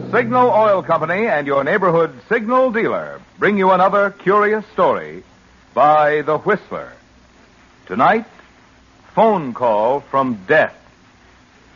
Signal Oil Company and your neighborhood Signal dealer bring you another curious story by The Whistler. Tonight, phone call from death.